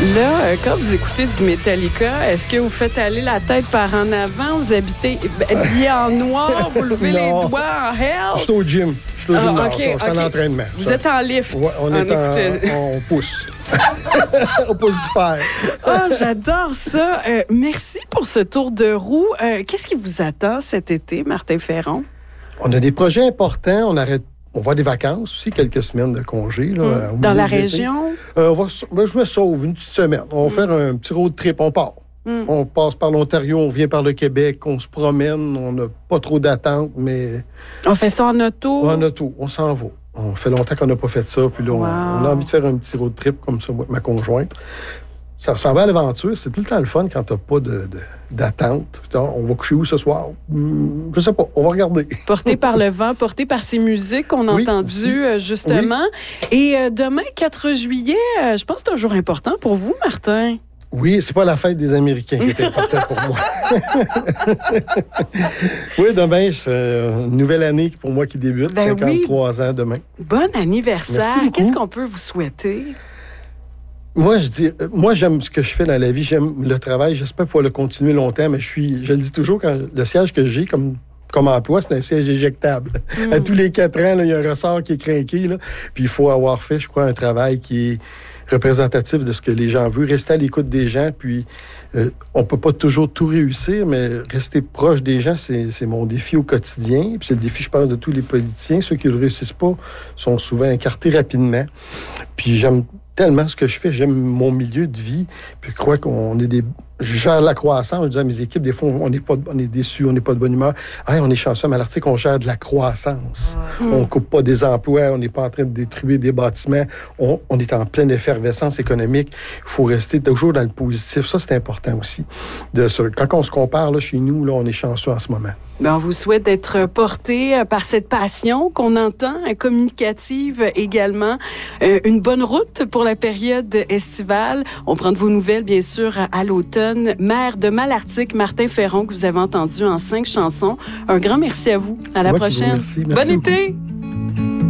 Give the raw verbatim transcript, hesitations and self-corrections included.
Là, euh, quand vous écoutez du Metallica, est-ce que vous faites aller la tête par en avant? Vous habitez habillé en noir? Vous levez les doigts en hell? Je suis au gym. Je suis au Ah, gym. okay, Je suis okay. en entraînement. Vous Ça. êtes en lift? Ouais, on en est en, on pousse. on pousse du fer. Ah, j'adore ça. Euh, merci pour ce tour de roue. Euh, qu'est-ce qui vous attend cet été, Martin Ferron? On a des projets importants. On arrête. On va avoir des vacances aussi, quelques semaines de congé. Là, mmh. Dans la région? Euh, on va, ben, je me sauve une petite semaine. On va mmh. faire un petit road trip. On part. Mmh. On passe par l'Ontario, on vient par le Québec, on se promène. On n'a pas trop d'attente, mais... On fait ça en auto? En auto. On s'en va. On fait longtemps qu'on n'a pas fait ça. Puis là, wow. on, on a envie de faire un petit road trip comme ça, ma conjointe. Ça ressemble à l'aventure. C'est tout le temps le fun quand tu n'as pas de, de, d'attente. On va coucher où ce soir? Je sais pas. On va regarder. Porté par le vent, porté par ces musiques qu'on a oui, entendues, aussi. justement. Oui. Et euh, demain, quatre juillet, euh, je pense que c'est un jour important pour vous, Martin. Oui, c'est pas la fête des Américains qui est importante pour moi. Oui, demain, c'est une nouvelle année pour moi qui débute. Ben cinquante-trois oui. ans demain. Bon anniversaire. Qu'est-ce qu'on peut vous souhaiter? Moi, je dis, moi, j'aime ce que je fais dans la vie. J'aime le travail. J'espère pouvoir le continuer longtemps, mais je suis, je le dis toujours, quand le siège que j'ai comme, comme emploi, c'est un siège éjectable. Mm. À tous les quatre ans, il y a un ressort qui est crinqué, là. Puis il faut avoir fait, je crois, un travail qui est représentatif de ce que les gens veulent. Rester à l'écoute des gens, puis euh, on peut pas toujours tout réussir, mais rester proche des gens, c'est, c'est mon défi au quotidien. Puis c'est le défi, je pense, de tous les politiciens. Ceux qui ne le réussissent pas sont souvent écartés rapidement. Puis j'aime tellement ce que je fais, j'aime mon milieu de vie, puis je crois qu'on est des... Je gère la croissance, je dis à mes équipes, des fois, on n'est pas, on est déçus, on n'est pas de bonne humeur. Hey, on est chanceux, mais à l'article, on gère de la croissance. Mmh. On ne coupe pas des emplois, on n'est pas en train de détruire des bâtiments, on, on est en pleine effervescence économique. Il faut rester toujours dans le positif. Ça, c'est important aussi. De, quand on se compare, là, chez nous, là, on est chanceux en ce moment. Bien, on vous souhaite d'être porté par cette passion qu'on entend, communicative également. Euh, une bonne route pour la période estivale. On prend de vos nouvelles, bien sûr, à l'automne. Maire de Malartic, Martin Ferron, que vous avez entendu en cinq chansons. Un grand merci à vous. À C'est la moi prochaine. Qui vous remercie. Merci Bon beaucoup. été!